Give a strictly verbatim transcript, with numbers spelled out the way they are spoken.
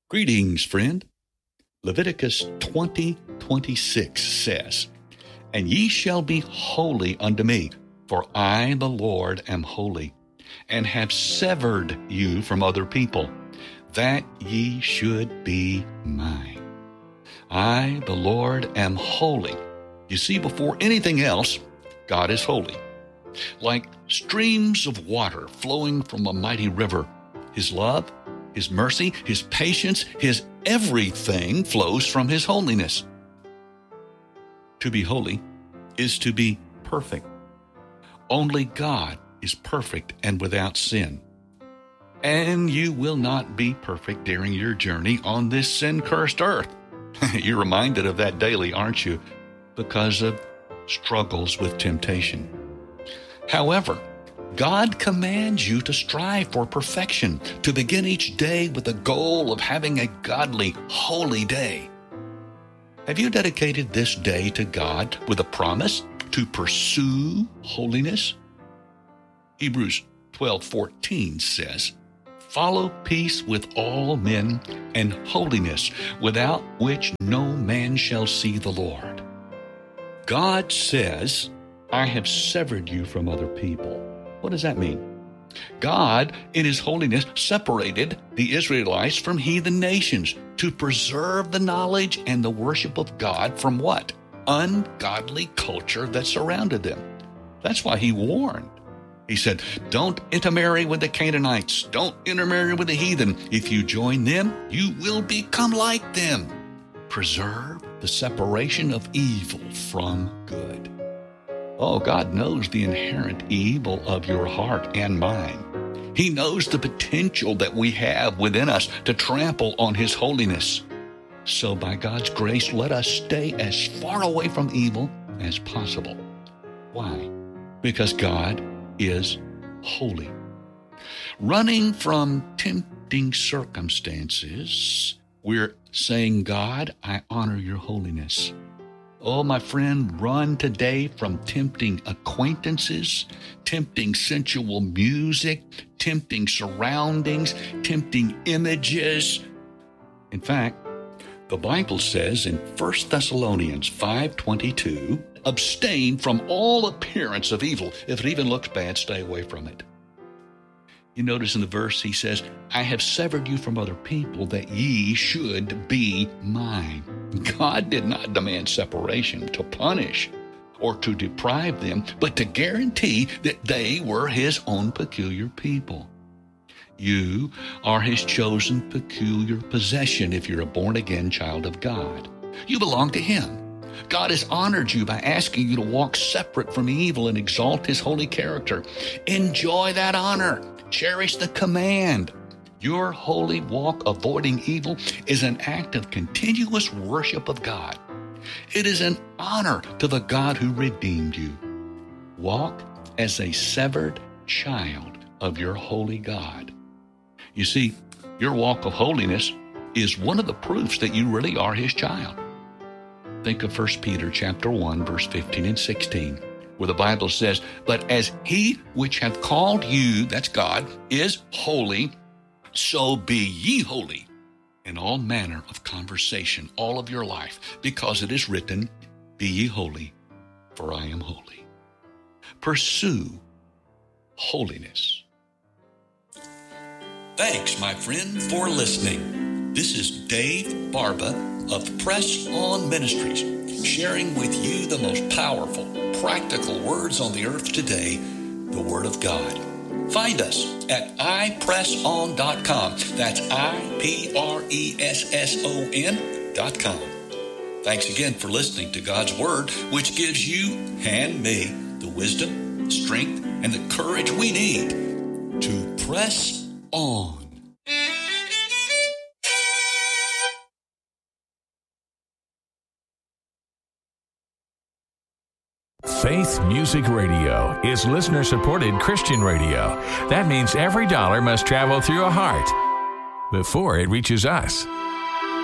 Greetings, friend. Leviticus twenty twenty-six says, "And ye shall be holy unto me, for I, the Lord, am holy, and have severed you from other people, that ye should be mine. I, the Lord, am holy." You see, before anything else, God is holy. Like streams of water flowing from a mighty river, His love, His mercy, His patience, His everything flows from His holiness. To be holy is to be perfect. Only God is perfect and without sin. And you will not be perfect during your journey on this sin-cursed earth. You're reminded of that daily, aren't you? Because of struggles with temptation. However, God commands you to strive for perfection, to begin each day with the goal of having a godly, holy day. Have you dedicated this day to God with a promise to pursue holiness? Hebrews twelve fourteen says, "Follow peace with all men and holiness, without which no man shall see the Lord." God says, "I have severed you from other people." What does that mean? God, in His holiness, separated the Israelites from heathen nations to preserve the knowledge and the worship of God from what? Ungodly culture that surrounded them. That's why He warned. He said, don't intermarry with the Canaanites. Don't intermarry with the heathen. If you join them, you will become like them. Preserve the separation of evil from good. Oh, God knows the inherent evil of your heart and mine. He knows the potential that we have within us to trample on His holiness. So by God's grace, let us stay as far away from evil as possible. Why? Because God is holy. Running from tempting circumstances, we're saying, "God, I honor your holiness." Oh, my friend, run today from tempting acquaintances, tempting sensual music, tempting surroundings, tempting images. In fact, the Bible says in First Thessalonians five twenty-two, "Abstain from all appearance of evil. If it even looks bad, stay away from it." You notice in the verse he says, "I have severed you from other people, that ye should be mine." God did not demand separation to punish or to deprive them, but to guarantee that they were His own peculiar people. You are His chosen peculiar possession if you're a born-again child of God. You belong to Him. God has honored you by asking you to walk separate from evil and exalt His holy character. Enjoy that honor. Cherish the command. Your holy walk avoiding evil is an act of continuous worship of God. It is an honor to the God who redeemed you. Walk as a severed child of your holy God. You see, your walk of holiness is one of the proofs that you really are His child. Think of First Peter chapter one, verse fifteen and sixteen. Where the Bible says, "But as He which hath called you," that's God, "is holy, so be ye holy in all manner of conversation, all of your life, because it is written, Be ye holy, for I am holy." Pursue holiness. Thanks, my friend, for listening. This is Dave Barba of Press On Ministries, sharing with you the most powerful, practical words on the earth today, the Word of God. Find us at i press on dot com. That's I P R E S S O N dot com. Thanks again for listening to God's Word, which gives you and me the wisdom, strength, and the courage we need to press on. Faith Music Radio is listener-supported Christian radio. That means every dollar must travel through a heart before it reaches us.